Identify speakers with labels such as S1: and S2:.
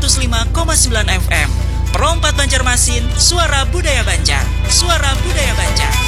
S1: 105,9 FM. Pro 4 Banjarmasin, suara budaya Banjar. Suara budaya Banjar.